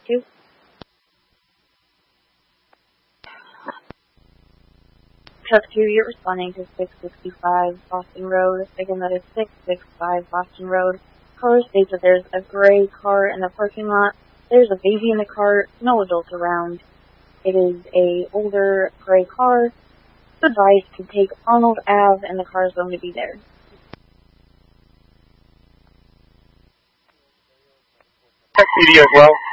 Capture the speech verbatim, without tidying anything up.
two. Truck two, you're responding to six sixty-five Boston Road. Again, that is six sixty-five Boston Road. Caller states that there's a gray car in the parking lot. There's a baby in the car, no adults around. It is a older gray car. Advised to take Arnold Avenue, and the car is going to be there. Check media as well.